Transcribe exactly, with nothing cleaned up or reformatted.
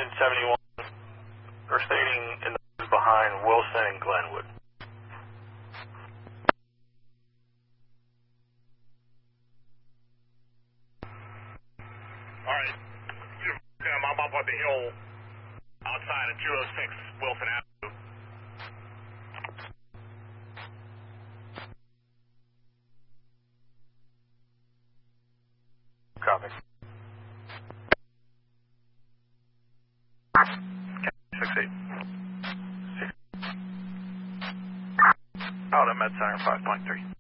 Union seventy-one, are stating in the woods behind Wilson and Glenwood. Alright, I'm up on the hill outside of two oh six Wilson Avenue. Copy. six eight. six. Out of Med Center five point three.